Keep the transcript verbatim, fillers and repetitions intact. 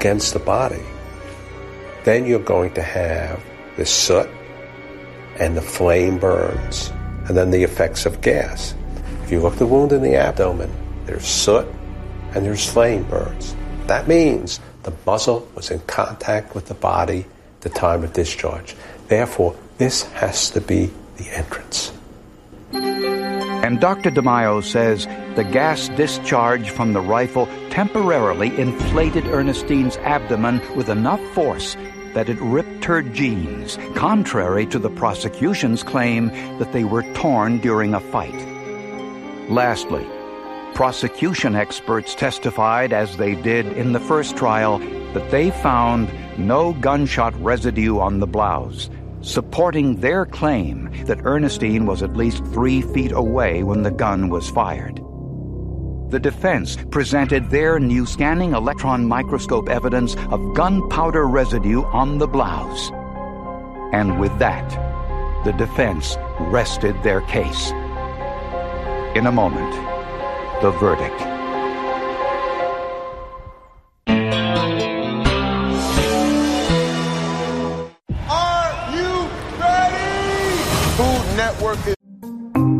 against the body, then you're going to have the soot and the flame burns, and then the effects of gas. If you look at the wound in the abdomen, there's soot and there's flame burns. That means the muzzle was in contact with the body at the time of discharge. Therefore, this has to be the entrance. And Doctor DeMaio says the gas discharge from the rifle temporarily inflated Ernestine's abdomen with enough force that it ripped her jeans, contrary to the prosecution's claim that they were torn during a fight. Lastly, prosecution experts testified, as they did in the first trial, that they found no gunshot residue on the blouse, supporting their claim that Ernestine was at least three feet away when the gun was fired. The defense presented their new scanning electron microscope evidence of gunpowder residue on the blouse. And with that, the defense rested their case. In a moment, the verdict.